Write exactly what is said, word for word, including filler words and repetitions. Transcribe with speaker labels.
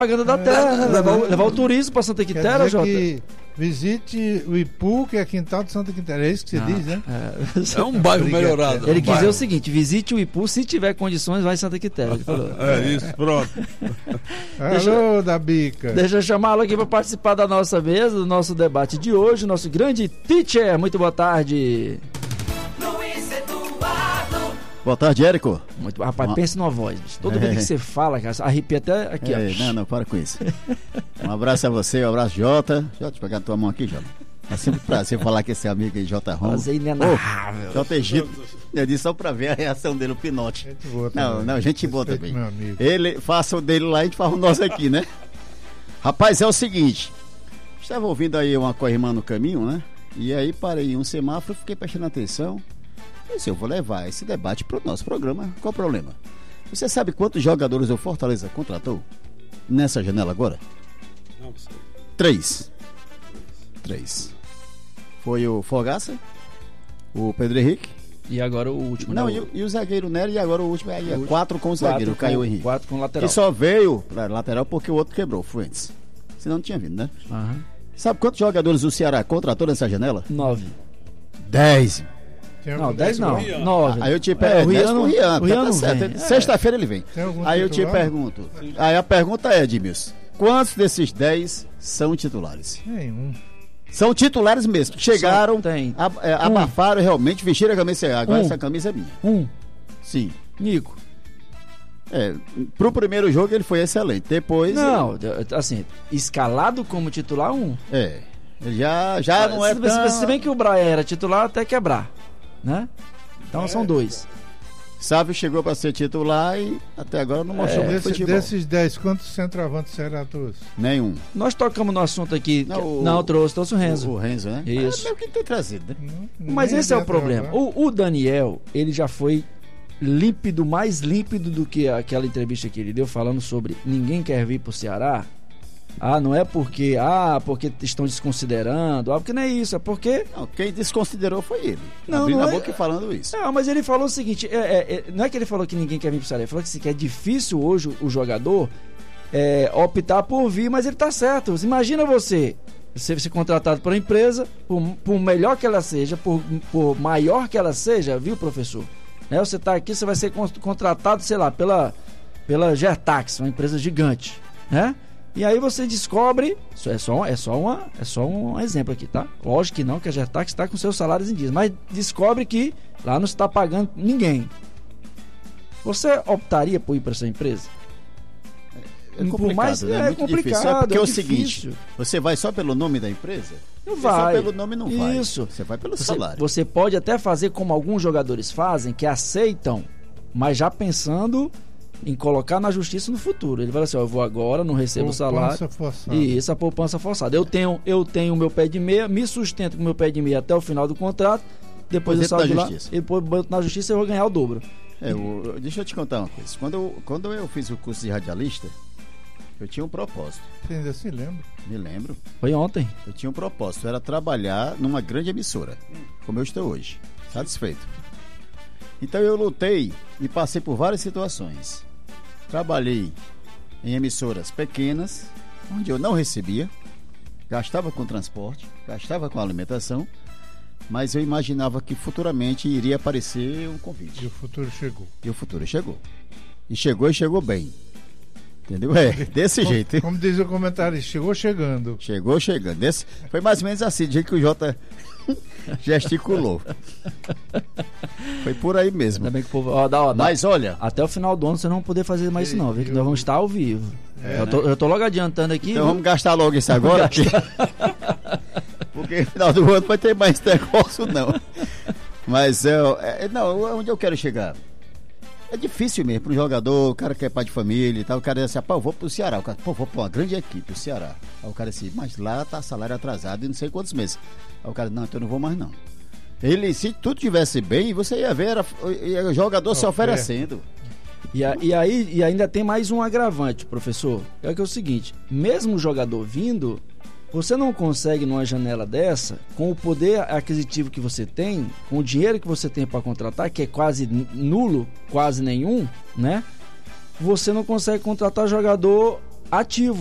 Speaker 1: propaganda da terra, né? levar, o, levar o turismo para Santa Quitéria, Jota.
Speaker 2: Que visite o Ipu, que é quintal de Santa Quitéria. É isso que você ah, diz, né?
Speaker 3: É, é um bairro melhorado.
Speaker 1: Ele
Speaker 3: um
Speaker 1: quis
Speaker 3: bairro.
Speaker 1: dizer o seguinte: visite o Ipu, se tiver condições, vai em Santa Quitéria. Ele falou.
Speaker 3: É isso, pronto.
Speaker 2: Alô, da bica.
Speaker 1: Deixa eu chamá-lo aqui para participar da nossa mesa, do nosso debate de hoje, nosso grande teacher. Muito boa tarde.
Speaker 4: Boa tarde, Érico.
Speaker 1: Muito, rapaz, pense numa voz, bicho. Toda é. vez que você fala, cara, arrepia até aqui,
Speaker 4: é, ó. Não, não, para com isso. Um abraço a você, um abraço, Jota. Jota, deixa eu pegar a tua mão aqui, Jota. É sempre um prazer falar com esse amigo aí, Jota Rom.
Speaker 1: Prazer inenarrável.
Speaker 4: Oh, Jota Egito, eu disse só pra ver a reação dele, o Pinote.
Speaker 2: Gente boa
Speaker 4: não,
Speaker 2: também.
Speaker 4: não, gente boa também. Ele, faça o dele lá e a gente faz o nosso aqui, né? Rapaz, é o seguinte. Estava ouvindo aí uma corrimã no caminho, né? E aí parei em um semáforo, fiquei prestando atenção. Eu disse, eu vou levar esse debate pro nosso programa. Qual o problema? Você sabe quantos jogadores o Fortaleza contratou nessa janela agora?
Speaker 3: Não sei.
Speaker 4: Três. Três. Foi o Fogaça, o Pedro Henrique.
Speaker 1: E agora o último.
Speaker 4: Não,
Speaker 1: né?
Speaker 4: e, o, e o zagueiro Nery, e agora o último. Aí, o quatro com o zagueiro,
Speaker 1: quatro
Speaker 4: Caio
Speaker 1: com,
Speaker 4: Henrique.
Speaker 1: Quatro com o lateral.
Speaker 4: Que só veio pra lateral porque o outro quebrou, foi antes. Senão não tinha vindo, né?
Speaker 1: Uhum.
Speaker 4: Sabe quantos jogadores o Ceará contratou nessa janela?
Speaker 1: Nove.
Speaker 4: Dez.
Speaker 1: Não, dez não. Nove.
Speaker 4: Aí eu te pergunto.
Speaker 1: É, o Rian,
Speaker 4: o Rian tá certo. Sexta-feira ele vem. Aí eu te pergunto. Aí a pergunta é, Edmilson, quantos desses dez são titulares?
Speaker 2: Nenhum.
Speaker 4: São titulares mesmo. Chegaram,
Speaker 1: tem.
Speaker 4: ab, é, abafaram um. realmente, vestiram a camisa. Agora um. essa camisa é minha.
Speaker 1: Um.
Speaker 4: Sim.
Speaker 1: Nico.
Speaker 4: É, pro primeiro jogo ele foi excelente. Depois.
Speaker 1: Não, ele... assim, escalado como titular, um.
Speaker 4: É. Já, já não é.
Speaker 1: Se,
Speaker 4: tão...
Speaker 1: se bem que o Brian era titular até quebrar, né? Então é. são dois.
Speaker 4: Sávio chegou para ser titular e até agora não mostrou
Speaker 2: é,
Speaker 4: muito
Speaker 2: desse,
Speaker 4: futebol.
Speaker 2: Desses dez, quantos centroavantes será trouxe?
Speaker 4: Nenhum.
Speaker 1: Nós tocamos no assunto aqui.
Speaker 4: Não,
Speaker 1: que...
Speaker 4: o,
Speaker 1: não trouxe, trouxe o Renzo.
Speaker 4: O, o Renzo, né?
Speaker 1: Isso.
Speaker 4: É meio que tem trazido, né?
Speaker 2: Não,
Speaker 1: Mas esse é o problema. O, o Daniel, ele já foi límpido, mais límpido do que aquela entrevista que ele deu falando sobre ninguém quer vir pro Ceará. Ah, não é porque, ah, porque estão desconsiderando, ah, porque não é isso, é porque...
Speaker 4: Não, quem desconsiderou foi ele.
Speaker 1: Não,
Speaker 4: abrindo
Speaker 1: não
Speaker 4: a
Speaker 1: é...
Speaker 4: boca e falando isso.
Speaker 1: Não, mas ele falou o seguinte, é, é, é, não é que ele falou que ninguém quer vir pro Ceará, ele falou que, que é difícil hoje o, o jogador é, optar por vir, mas ele tá certo. Imagina você, você ser contratado por uma empresa, por, por melhor que ela seja, por, por maior que ela seja, viu, professor? Né, você tá aqui, você vai ser contratado, sei lá, pela, pela Gertax, uma empresa gigante, né? E aí você descobre, isso é só, é só, uma, é só um exemplo aqui, tá? Lógico que não, que a Gertax está com seus salários em dias, mas descobre que lá não está pagando ninguém. Você optaria por ir para essa empresa?
Speaker 4: É complicado,
Speaker 1: por mais,
Speaker 4: né?
Speaker 1: É,
Speaker 4: é muito
Speaker 1: complicado,
Speaker 4: difícil. É porque é,
Speaker 1: é
Speaker 4: o
Speaker 1: difícil.
Speaker 4: seguinte, você vai só pelo nome da empresa?
Speaker 1: Não
Speaker 4: você
Speaker 1: vai.
Speaker 4: Só pelo nome não vai.
Speaker 1: Isso.
Speaker 4: Você vai pelo
Speaker 1: você,
Speaker 4: salário.
Speaker 1: Você pode até fazer como alguns jogadores fazem, que aceitam, mas já pensando em colocar na justiça no futuro. Ele vai assim, ó, eu vou agora, não recebo o salário.
Speaker 2: Poupança forçada.
Speaker 1: E isso, a poupança forçada. Eu tenho eu tenho meu pé de meia, me sustento com meu pé de meia até o final do contrato, depois eu saio de lá, e depois boto na justiça eu vou ganhar o dobro.
Speaker 4: É, o, deixa eu te contar uma coisa. Quando eu, quando eu fiz o curso de radialista, eu tinha um propósito.
Speaker 2: Você ainda se lembra?
Speaker 4: Me lembro.
Speaker 1: Foi ontem.
Speaker 4: Eu tinha um propósito, era trabalhar numa grande emissora, como eu estou hoje. Satisfeito. Então eu lutei e passei por várias situações. Trabalhei em emissoras pequenas, onde eu não recebia, gastava com transporte, gastava com alimentação, mas eu imaginava que futuramente iria aparecer um convite.
Speaker 2: E o futuro chegou.
Speaker 4: E o futuro chegou. E chegou e chegou bem. Entendeu? É, desse
Speaker 2: como,
Speaker 4: jeito.
Speaker 2: Como diz o comentário, chegou chegando.
Speaker 4: Chegou chegando. Desse, foi mais ou menos assim, do jeito que o Jota gesticulou. Foi por aí mesmo.
Speaker 1: Ainda bem que o povo, ó, dá, ó, dá.
Speaker 4: Mas olha,
Speaker 1: até o final do ano você não vai poder fazer mais isso não, viu? Que nós vamos estar ao vivo.
Speaker 4: É,
Speaker 1: eu, tô, eu tô logo adiantando aqui.
Speaker 4: Então
Speaker 1: viu?
Speaker 4: vamos gastar logo isso agora. Porque, porque no final do ano não vai ter mais negócio não. Mas eu, é, não, onde eu quero chegar? É difícil mesmo para um jogador, o cara que é pai de família e tal, o cara diz assim, pô, eu vou pro Ceará, o cara, pô, vou pra uma grande equipe, o Ceará. Aí o cara assim, mas lá tá salário atrasado e não sei quantos meses. Aí o cara, não, então eu não vou mais não. Ele, se tudo tivesse bem, você ia ver era, o jogador oh, se oferecendo.
Speaker 1: E, a, e aí e ainda tem mais um agravante, professor. É que é o seguinte, mesmo o jogador vindo, você não consegue numa janela dessa, com o poder aquisitivo que você tem, com o dinheiro que você tem para contratar, que é quase nulo, quase nenhum, né? Você não consegue contratar jogador ativo.